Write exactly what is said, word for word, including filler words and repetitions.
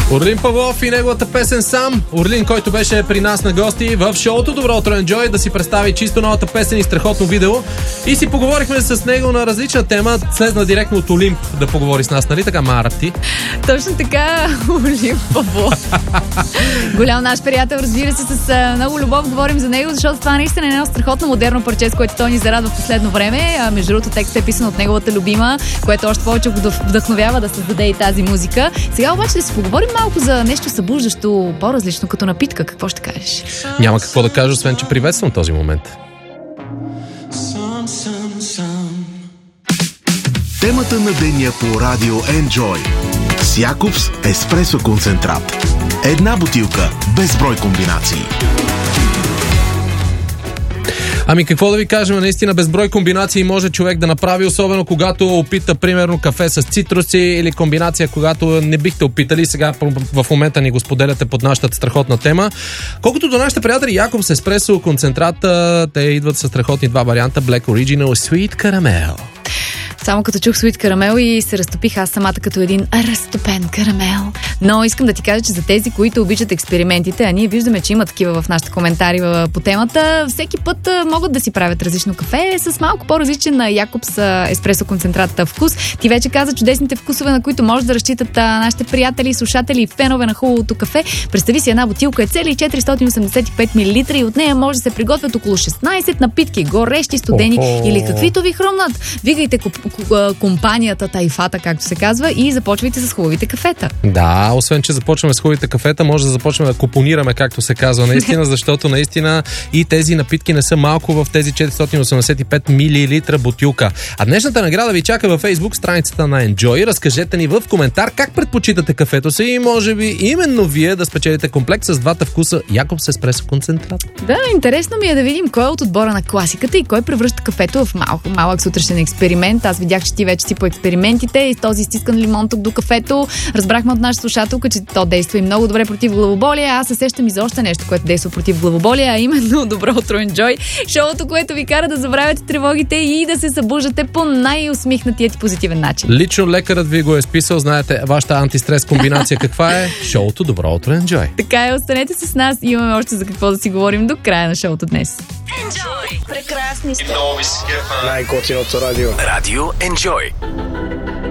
Орлин Павлов и неговата песен "Сам". Орлин, който беше при нас на гости в шоуто "Добро утро, Enjoy", да си представи чисто новата песен и страхотно видео. И си поговорихме с него на различна тема. Слезна директно от Олимп да поговори с нас, нали така, Марти? Точно така, Орлин Павлов. Голям наш приятел, разбира се, с а, много любов говорим за него, защото това наистина е едно страхотно модерно парче, с което той ни зарадва в последно време. А, между другото, текстът е писан от неговата любима, което още повече го вдъхновява да създаде и тази музика. Сега обаче да си поговорим малко за нещо събуждащо, по-различно, като напитка. Какво ще кажеш? Няма какво да кажа, освен че приветствам този момент. Темата на деня по радио Enjoy с Якобс еспресо концентрат. Една бутилка, безброй комбинации. Ами какво да ви кажем, наистина безброй комбинации може човек да направи, особено когато опита, примерно, кафе с цитруси или комбинация, когато не бихте опитали. Сега в момента ни го споделяте под нашата страхотна тема. Колкото до нашите приятели Якобс еспресо концентрата, те идват с страхотни два варианта: Black Original и Sweet Caramel. Само като чух Sweet Caramel и се разтопих аз самата като един разтопен карамел. Но искам да ти кажа, че за тези, които обичат експериментите, а ние виждаме, че има такива в нашите коментари по темата, всеки път могат да си правят различно кафе с малко по-различен на Якобс еспресо концентратата вкус. Ти вече каза чудесните вкусове, на които може да разчитат нашите приятели, слушатели и фенове на хубавото кафе. Представи си, една бутилка е цели четиристотин осемдесет и пет милилитра и от нея може да се приготвят около шестнайсет напитки, горещи, студени О-о-о. или каквито ви хрумнат. Вигайте компанията Тайфата, както се казва, и започвайте с хубавите кафета. Да, освен че започваме с хубавите кафета, може да започнем да купонираме, както се казва, наистина, защото наистина и тези напитки не са малко в тези четиристотин осемдесет и пет милилитра бутилка. А днешната награда ви чака във Facebook страницата на Enjoy. Разкажете ни в коментар как предпочитате кафето си и може би именно вие да спечелите комплект с двата вкуса Якобс еспресо концентрат. Да, интересно ми е да видим кой е от отбора на класиката и кой превръща кафето в мал, малък сутрешен експеримент. Аз видях, че ти вече си по експериментите и този стискан лимон тук до кафето. Разбрахме от наша слушателка, че то действа и много добре против главоболие. Аз се сещам и за още нещо, което действа против главоболие, а именно Добро утро, Enjoy. Шоуто, което ви кара да забравяте тревогите и да се събуждате по най-усмихнатият и позитивен начин. Лично лекарът ви го е списал, знаете вашата антистрес комбинация каква е. Шоуто Добро утро, Enjoy. Така е, останете с нас. Имаме още за какво да си говорим до края на шоуто днес. Enjoy! Прекрасни сте! Най-готиното радио. Радио Enjoy.